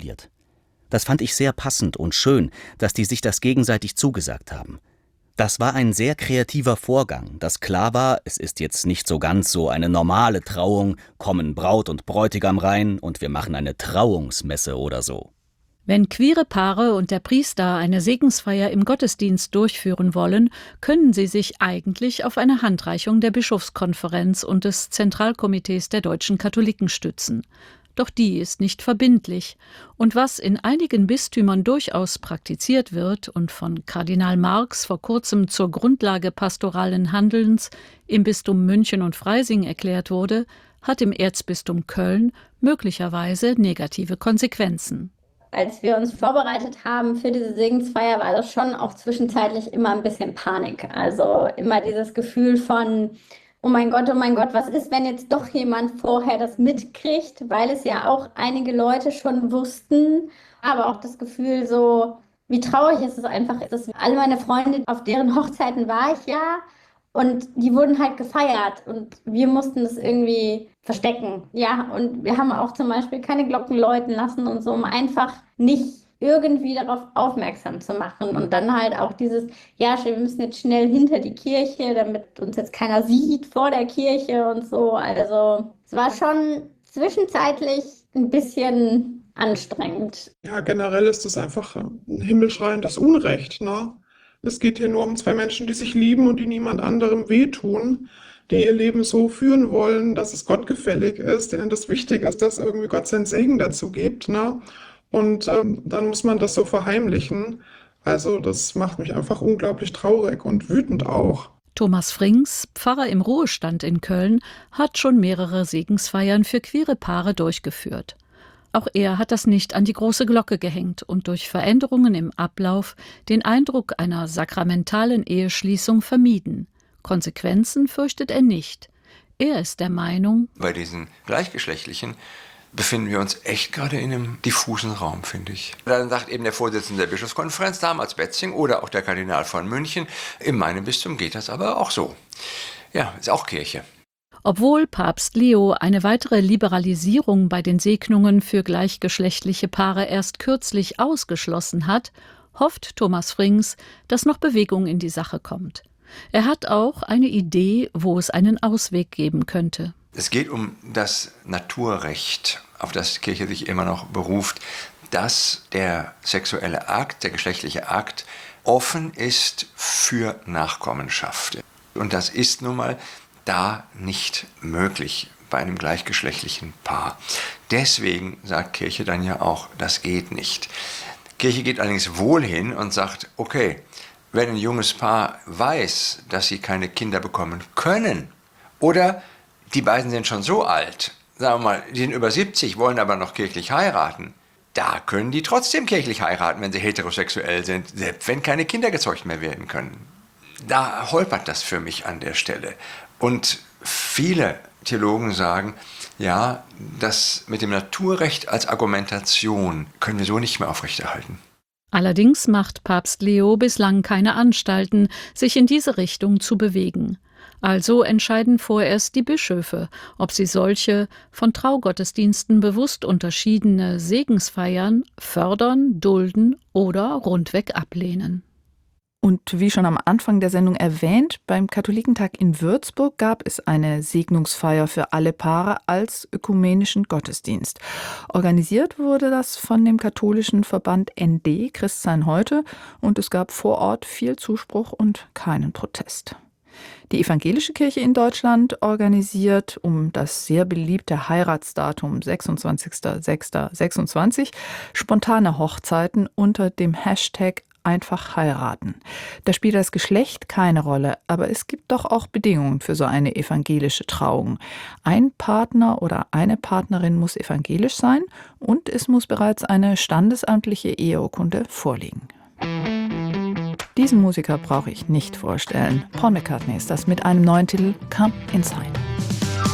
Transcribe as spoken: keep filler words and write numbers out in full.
etabliert. Das fand ich sehr passend und schön, dass die sich das gegenseitig zugesagt haben. Das war ein sehr kreativer Vorgang, dass klar war, es ist jetzt nicht so ganz so eine normale Trauung, kommen Braut und Bräutigam rein und wir machen eine Trauungsmesse oder so. Wenn queere Paare und der Priester eine Segensfeier im Gottesdienst durchführen wollen, können sie sich eigentlich auf eine Handreichung der Bischofskonferenz und des Zentralkomitees der deutschen Katholiken stützen. Doch die ist nicht verbindlich. Und was in einigen Bistümern durchaus praktiziert wird und von Kardinal Marx vor kurzem zur Grundlage pastoralen Handelns im Bistum München und Freising erklärt wurde, hat im Erzbistum Köln möglicherweise negative Konsequenzen. Als wir uns vorbereitet haben für diese Segensfeier, war das schon auch zwischenzeitlich immer ein bisschen Panik. Also immer dieses Gefühl von, oh mein Gott, oh mein Gott, was ist, wenn jetzt doch jemand vorher das mitkriegt, weil es ja auch einige Leute schon wussten, aber auch das Gefühl so, wie traurig ist es einfach, dass alle meine Freunde, auf deren Hochzeiten war ich ja, und die wurden halt gefeiert und wir mussten das irgendwie verstecken. Ja, und wir haben auch zum Beispiel keine Glocken läuten lassen und so, um einfach nicht irgendwie darauf aufmerksam zu machen. Und dann halt auch dieses, ja, wir müssen jetzt schnell hinter die Kirche, damit uns jetzt keiner sieht vor der Kirche und so. Also es war schon zwischenzeitlich ein bisschen anstrengend. Ja, generell ist es einfach ein himmelschreiendes Unrecht, ne? Es geht hier nur um zwei Menschen, die sich lieben und die niemand anderem wehtun, die ihr Leben so führen wollen, dass es Gott gefällig ist, denen das wichtig ist, dass irgendwie Gott seinen Segen dazu gibt, ne? Und ähm, dann muss man das so verheimlichen. Also das macht mich einfach unglaublich traurig und wütend auch. Thomas Frings, Pfarrer im Ruhestand in Köln, hat schon mehrere Segensfeiern für queere Paare durchgeführt. Auch er hat das nicht an die große Glocke gehängt und durch Veränderungen im Ablauf den Eindruck einer sakramentalen Eheschließung vermieden. Konsequenzen fürchtet er nicht. Er ist der Meinung, bei diesen Gleichgeschlechtlichen befinden wir uns echt gerade in einem diffusen Raum, finde ich. Dann sagt eben der Vorsitzende der Bischofskonferenz, damals Betzing oder auch der Kardinal von München, in meinem Bistum geht das aber auch so. Ja, ist auch Kirche. Obwohl Papst Leo eine weitere Liberalisierung bei den Segnungen für gleichgeschlechtliche Paare erst kürzlich ausgeschlossen hat, hofft Thomas Frings, dass noch Bewegung in die Sache kommt. Er hat auch eine Idee, wo es einen Ausweg geben könnte. Es geht um das Naturrecht, auf das die Kirche sich immer noch beruft, dass der sexuelle Akt, der geschlechtliche Akt, offen ist für Nachkommenschaft. Und das ist nun mal da nicht möglich bei einem gleichgeschlechtlichen Paar. Deswegen sagt Kirche dann ja auch, das geht nicht. Kirche geht allerdings wohl hin und sagt, okay, wenn ein junges Paar weiß, dass sie keine Kinder bekommen können oder die beiden sind schon so alt, sagen wir mal, die sind über siebzig, wollen aber noch kirchlich heiraten, da können die trotzdem kirchlich heiraten, wenn sie heterosexuell sind, selbst wenn keine Kinder gezeugt mehr werden können. Da holpert das für mich an der Stelle. Und viele Theologen sagen, ja, das mit dem Naturrecht als Argumentation können wir so nicht mehr aufrechterhalten. Allerdings macht Papst Leo bislang keine Anstalten, sich in diese Richtung zu bewegen. Also entscheiden vorerst die Bischöfe, ob sie solche von Traugottesdiensten bewusst unterschiedene Segensfeiern fördern, dulden oder rundweg ablehnen. Und wie schon am Anfang der Sendung erwähnt, beim Katholikentag in Würzburg gab es eine Segnungsfeier für alle Paare als ökumenischen Gottesdienst. Organisiert wurde das von dem katholischen Verband N D Christsein heute und es gab vor Ort viel Zuspruch und keinen Protest. Die evangelische Kirche in Deutschland organisiert um das sehr beliebte Heiratsdatum sechsundzwanzigster sechster sechsundzwanzig spontane Hochzeiten unter dem Hashtag einfach heiraten. Da spielt das Geschlecht keine Rolle, aber es gibt doch auch Bedingungen für so eine evangelische Trauung. Ein Partner oder eine Partnerin muss evangelisch sein und es muss bereits eine standesamtliche Eheurkunde vorliegen. Diesen Musiker brauche ich nicht vorstellen. Paul McCartney ist das mit einem neuen Titel Come Inside.